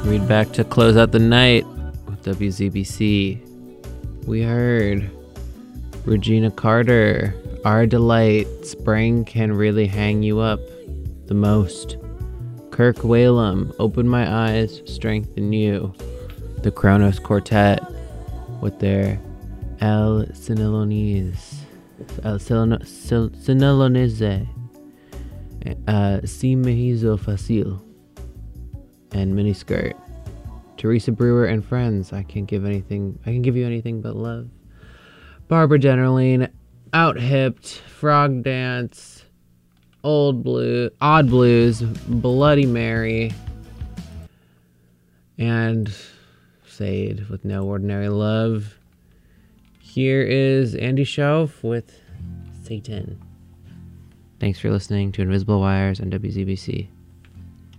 Read back to close out the night with WZBC. We heard Regina Carter, Our Delight, Spring Can Really Hang You Up the Most. Kirk Whalum, Open My Eyes, Strengthen You. The Kronos Quartet with their El Sinelonize. Si Me Hizo Facil. And Miniskirt. Teresa Brewer and Friends, I can give you anything but love. Barbara Dennerlein, Out Hipped, Frog Dance, Odd Blues, Bloody Mary, and Sade with No Ordinary Love. Here is Andy Schauf with Satan. Thanks for listening to Invisible Wires on WZBC.